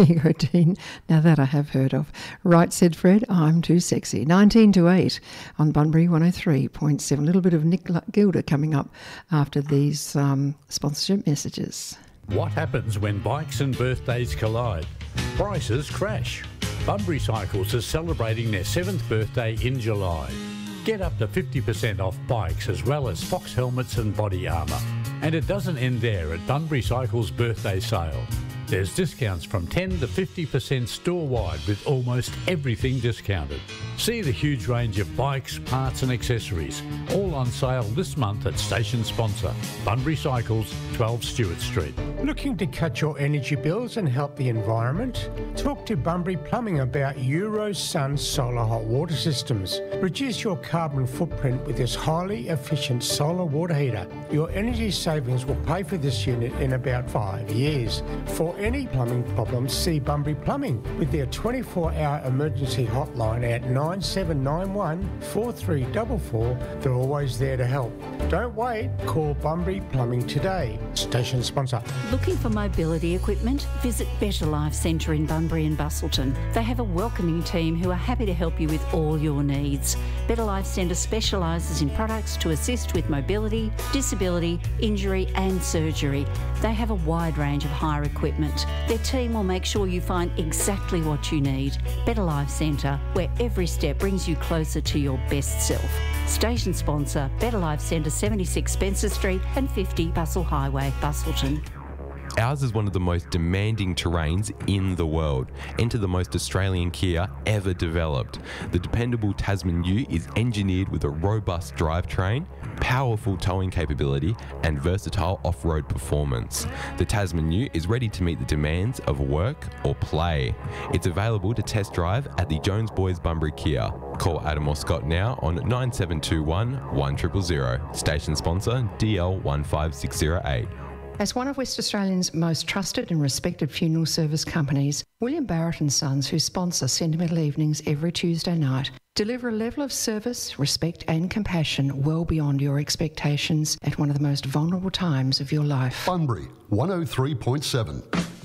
Nicotine. Now that I have heard of. Right, said Fred, I'm too sexy. 19 to 8 on Bunbury 103.7. A little bit of Nick Gilder coming up after these sponsorship messages. What happens when bikes and birthdays collide? Prices crash. Bunbury Cycles is celebrating their 7th birthday in July. Get up to 50% off bikes as well as Fox helmets and body armour. And it doesn't end there at Bunbury Cycles' birthday sale. There's discounts from 10 to 50% store-wide with almost everything discounted. See the huge range of bikes, parts and accessories, all on sale this month at station sponsor, Bunbury Cycles, 12 Stewart Street. Looking to cut your energy bills and help the environment? Talk to Bunbury Plumbing about Eurosun solar hot water systems. Reduce your carbon footprint with this highly efficient solar water heater. Your energy savings will pay for this unit in about 5 years. For any plumbing problems, see Bunbury Plumbing with their 24-hour emergency hotline at 9791 4344. They're always there to help. Don't wait, call Bunbury Plumbing today. Station sponsor. Looking for mobility equipment? Visit Better Life Centre in Bunbury and Bustleton. They have a welcoming team who are happy to help you with all your needs. Better Life Centre specialises in products to assist with mobility, disability, injury and surgery. They have a wide range of hire equipment. Their team will make sure you find exactly what you need. Better Life Centre, where every step brings you closer to your best self. Station sponsor, Better Life Centre, 76 Spencer Street and 50 Bustle Highway, Bustleton. Ours is one of the most demanding terrains in the world. Enter the most Australian Kia ever developed. The dependable Tasman Ute is engineered with a robust drivetrain, powerful towing capability and versatile off-road performance. The Tasman Ute is ready to meet the demands of work or play. It's available to test drive at the Jones Boys Bunbury Kia. Call Adam or Scott now on 9721 1000. Station sponsor DL15608. As one of West Australia's most trusted and respected funeral service companies, William Barrett & Sons, who sponsor Sentimental Evenings every Tuesday night, deliver a level of service, respect and compassion well beyond your expectations at one of the most vulnerable times of your life. Bunbury 103.7.